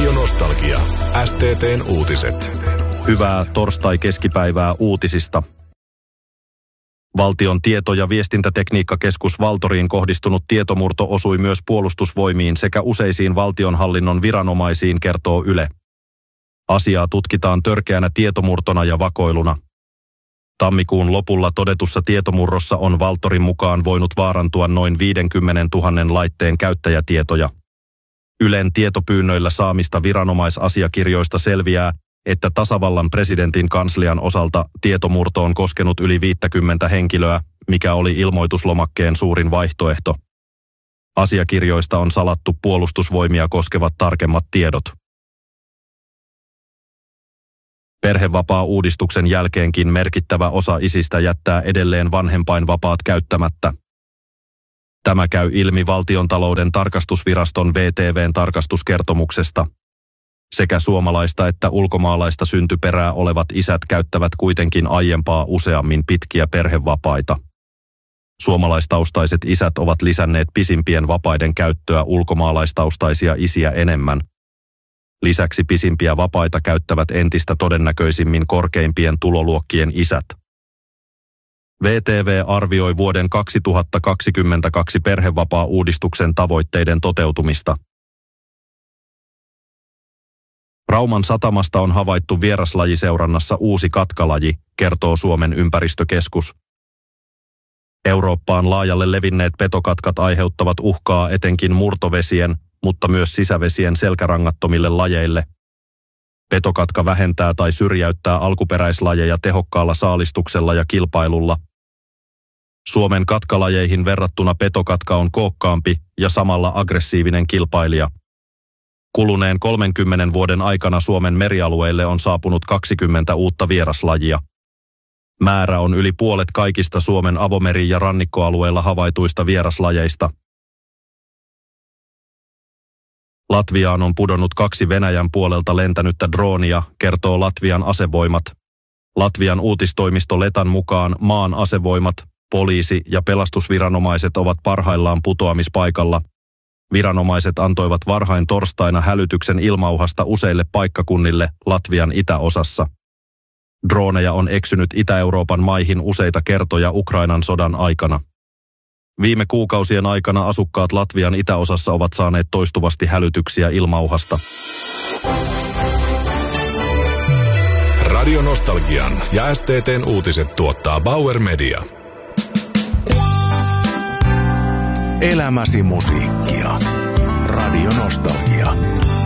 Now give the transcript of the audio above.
Radio Nostalgia. STT:n uutiset. Hyvää torstai-keskipäivää uutisista. Valtion tieto- ja viestintätekniikkakeskus Valtoriin kohdistunut tietomurto osui myös puolustusvoimiin sekä useisiin valtionhallinnon viranomaisiin, kertoo Yle. Asiaa tutkitaan törkeänä tietomurtona ja vakoiluna. Tammikuun lopulla todetussa tietomurrossa on Valtorin mukaan voinut vaarantua noin 50 000 laitteen käyttäjätietoja. Ylen tietopyynnöillä saamista viranomaisasiakirjoista selviää, että tasavallan presidentin kanslian osalta tietomurto on koskenut yli 50 henkilöä, mikä oli ilmoituslomakkeen suurin vaihtoehto. Asiakirjoista on salattu puolustusvoimia koskevat tarkemmat tiedot. Perhevapaa-uudistuksen jälkeenkin merkittävä osa isistä jättää edelleen vanhempainvapaat käyttämättä. Tämä käy ilmi Valtiontalouden tarkastusviraston VTV:n tarkastuskertomuksesta. Sekä suomalaista että ulkomaalaista syntyperää olevat isät käyttävät kuitenkin aiempaa useammin pitkiä perhevapaita. Suomalaistaustaiset isät ovat lisänneet pisimpien vapaiden käyttöä ulkomaalaistaustaisia isiä enemmän. Lisäksi pisimpiä vapaita käyttävät entistä todennäköisimmin korkeimpien tuloluokkien isät. VTV arvioi vuoden 2022 perhevapaa-uudistuksen tavoitteiden toteutumista. Rauman satamasta on havaittu vieraslajiseurannassa uusi katkalaji, kertoo Suomen ympäristökeskus. Eurooppaan laajalle levinneet petokatkat aiheuttavat uhkaa etenkin murtovesien, mutta myös sisävesien selkärangattomille lajeille. Petokatka vähentää tai syrjäyttää alkuperäislajeja tehokkaalla saalistuksella ja kilpailulla. Suomen katkalajeihin verrattuna petokatka on kookkaampi ja samalla aggressiivinen kilpailija. Kuluneen 30 vuoden aikana Suomen merialueille on saapunut 20 uutta vieraslajia. Määrä on yli puolet kaikista Suomen avomeri- ja rannikkoalueilla havaituista vieraslajeista. Latviaan on pudonnut 2 Venäjän puolelta lentänyttä droonia, kertoo Latvian asevoimat. Latvian uutistoimisto Letan mukaan maan asevoimat, poliisi ja pelastusviranomaiset ovat parhaillaan putoamispaikalla. Viranomaiset antoivat varhain torstaina hälytyksen ilmauhasta useille paikkakunnille Latvian itäosassa. Drooneja on eksynyt Itä-Euroopan maihin useita kertoja Ukrainan sodan aikana. Viime kuukausien aikana asukkaat Latvian itäosassa ovat saaneet toistuvasti hälytyksiä ilmauhasta. Radio Nostalgian ja STT:n uutiset tuottaa Bauer Media. Elämäsi musiikkia. Radio Nostalgia.